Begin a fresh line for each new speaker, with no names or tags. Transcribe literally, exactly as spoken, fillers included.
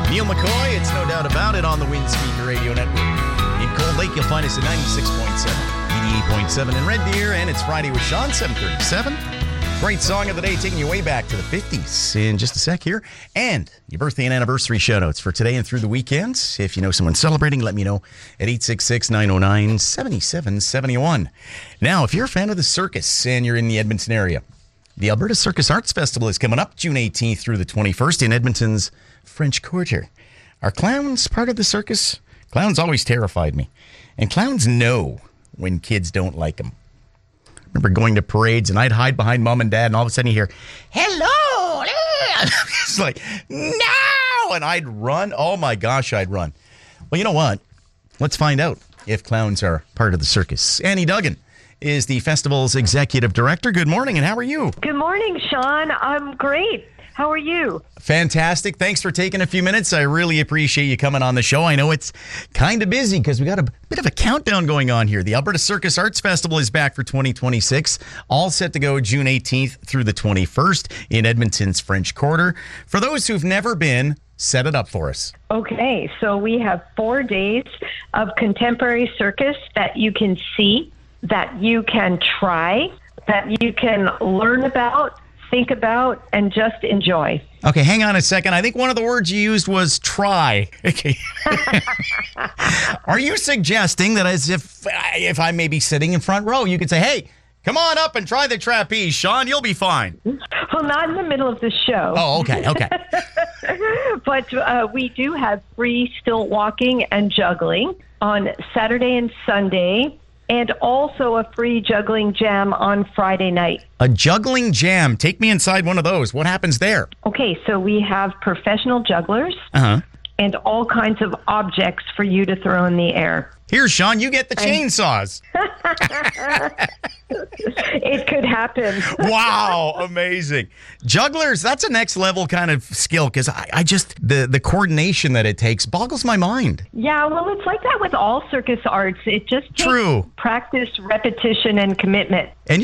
Neil McCoy, it's no doubt about it, on the Windspeaker Radio Network. In Cold Lake, you'll find us at ninety-six point seven, eighty-eight point seven in Red Deer, and it's Friday with Sean, seven thirty-seven. Great song of the day, taking you way back to the fifties in just a sec here. And your birthday and anniversary shout-outs for today and through the weekends. If you know someone celebrating, let me know at eight six six, nine oh nine, seven seven seven one. Now, if you're a fan of the circus and you're in the Edmonton area, the Alberta Circus Arts Festival is coming up June eighteenth through the twenty-first in Edmonton's French Quarter. Are clowns part of the circus? Clowns always terrified me. And clowns know when kids don't like them. I remember going to parades and I'd hide behind mom and dad, and all of a sudden you hear, hello! It's like, no! And I'd run. Oh my gosh, I'd run. Well, you know what? Let's find out if clowns are part of the circus. Annie Duggan is the festival's executive director. Good morning, and how are you?
Good morning, Sean. I'm great. How are you?
Fantastic. Thanks for taking a few minutes. I really appreciate you coming on the show. I know it's kind of busy because we got a bit of a countdown going on here. The Alberta Circus Arts Festival is back for twenty twenty-six, all set to go June eighteenth through the twenty-first in Edmonton's French Quarter. For those who've never been, set it up for us.
Okay, so we have four days of contemporary circus that you can see, that you can try, that you can learn about, think about, and just enjoy.
Okay, hang on a second. I think one of the words you used was try. Okay. Are you suggesting that as if if I may be sitting in front row, you could say, hey, come on up and try the trapeze, Sean, you'll be fine.
Well, not in the middle of the show.
Oh, okay, okay.
But uh, we do have free stilt walking and juggling on Saturday and Sunday, and also a free juggling jam on Friday night.
A juggling jam. Take me inside one of those. What happens there?
Okay, so we have professional jugglers
Uh-huh.
and all kinds of objects for you to throw in the air.
Here, Sean, you get the chainsaws.
It could happen.
Wow, amazing. Jugglers, that's a next level kind of skill, because I, I just, the, the coordination that it takes boggles my mind.
Yeah, well, it's like that with all circus arts. It just takes
True.
practice, repetition, and commitment.
And